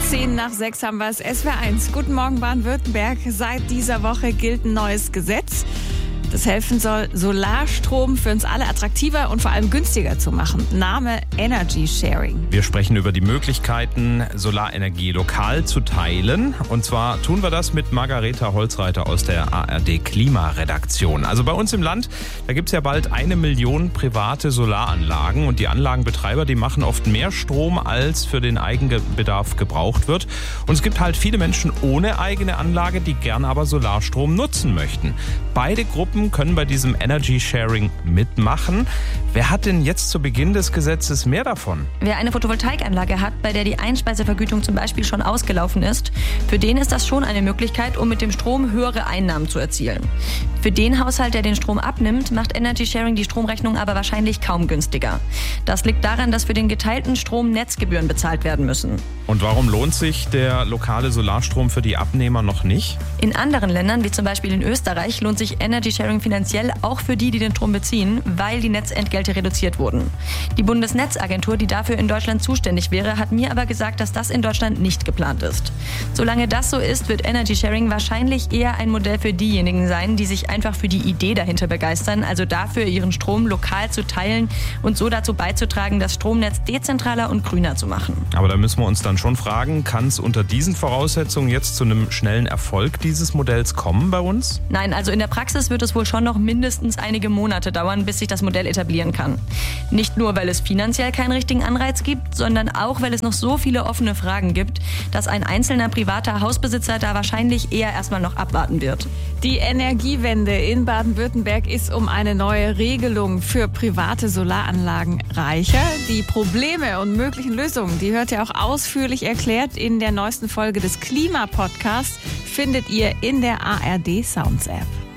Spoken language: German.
5:10 haben wir es. SWR1. Guten Morgen, Baden-Württemberg. Seit dieser Woche gilt ein neues Gesetz, das helfen soll, Solarstrom für uns alle attraktiver und vor allem günstiger zu machen. Name Energy Sharing. Wir sprechen über die Möglichkeiten, Solarenergie lokal zu teilen. Und zwar tun wir das mit Margareta Holzreiter aus der ARD Klimaredaktion. Also bei uns im Land, da gibt es ja bald 1 Million private Solaranlagen. Und die Anlagenbetreiber, die machen oft mehr Strom, als für den Eigenbedarf gebraucht wird. Und es gibt halt viele Menschen ohne eigene Anlage, die gern aber Solarstrom nutzen möchten. Beide Gruppen können bei diesem Energy Sharing mitmachen. Wer hat denn jetzt zu Beginn des Gesetzes mehr davon? Wer eine Photovoltaikanlage hat, bei der die Einspeisevergütung zum Beispiel schon ausgelaufen ist, für den ist das schon eine Möglichkeit, um mit dem Strom höhere Einnahmen zu erzielen. Für den Haushalt, der den Strom abnimmt, macht Energy Sharing die Stromrechnung aber wahrscheinlich kaum günstiger. Das liegt daran, dass für den geteilten Strom Netzgebühren bezahlt werden müssen. Und warum lohnt sich der lokale Solarstrom für die Abnehmer noch nicht? In anderen Ländern, wie zum Beispiel in Österreich, lohnt sich Energy Sharing finanziell auch für die den Strom beziehen, weil die Netzentgelte reduziert wurden. Die Bundesnetzagentur, die dafür in Deutschland zuständig wäre, hat mir aber gesagt, dass das in Deutschland nicht geplant ist. Solange das so ist, wird Energy Sharing wahrscheinlich eher ein Modell für diejenigen sein, die sich einfach für die Idee dahinter begeistern, also dafür, ihren Strom lokal zu teilen und so dazu beizutragen, das Stromnetz dezentraler und grüner zu machen. Aber da müssen wir uns dann schon fragen, kann es unter diesen Voraussetzungen jetzt zu einem schnellen Erfolg dieses Modells kommen bei uns? Nein, also in der Praxis wird es wohl schon noch mindestens einige Monate dauern, bis sich das Modell etablieren kann. Nicht nur, weil es finanziell keinen richtigen Anreiz gibt, sondern auch, weil es noch so viele offene Fragen gibt, dass ein einzelner privater Hausbesitzer da wahrscheinlich eher erstmal noch abwarten wird. Die Energiewende in Baden-Württemberg ist um eine neue Regelung für private Solaranlagen reicher. Die Probleme und möglichen Lösungen, die hört ihr auch ausführlich erklärt in der neuesten Folge des Klima-Podcasts, findet ihr in der ARD Sounds App.